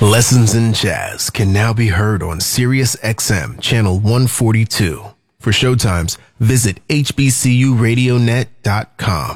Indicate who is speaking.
Speaker 1: Lessons in Jazz can now be heard on Sirius XM Channel 142. For showtimes, visit hbcuradionet.com.